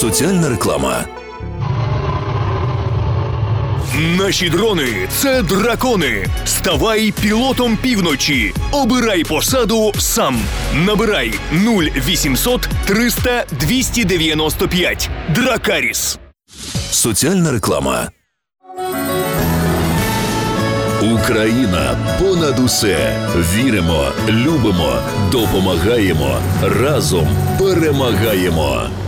Соціальна реклама. Наші дрони – це дракони. Ставай пілотом півночі. Обирай посаду сам. Набирай 0800 300 295. Дракаріс. Соціальна реклама. Україна понад усе. Віримо, любимо, допомагаємо. Разом перемагаємо.